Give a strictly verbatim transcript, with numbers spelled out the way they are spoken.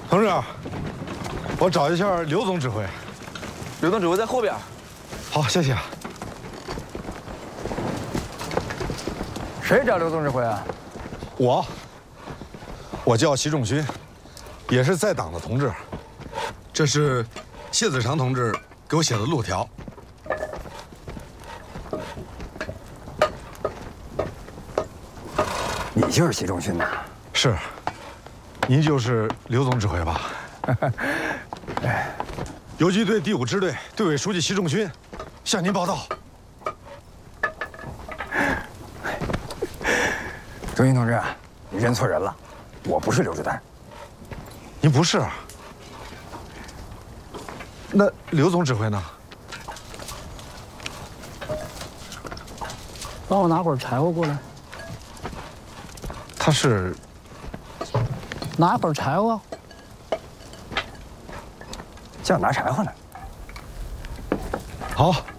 同志，我找一下刘总指挥。 刘总指挥在后边。 好，谢谢。 谁找刘总指挥啊？ 我，我叫习仲勋，也是在党的同志。这是谢子长同志给我写的路条。 你就是习仲勋呐？ 是。您就是刘总指挥吧？游击队第五支队队委书记习仲勋，向您报道。 仲勋同志，你认错人了，我不是刘志丹。 您不是？那刘总指挥呢？ 帮我拿会儿柴火过来。 他是。 拿会儿柴火。 叫拿柴火呢。 好。